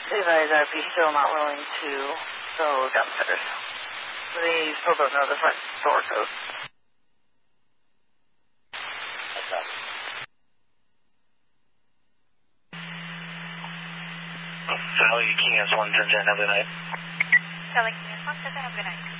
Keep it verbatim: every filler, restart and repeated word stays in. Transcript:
Advise R P still not willing to go downstairs. They still don't know the front door code. Okay. Sally King has one ten ten, have a good night. Sally King has one ten ten, have a good night.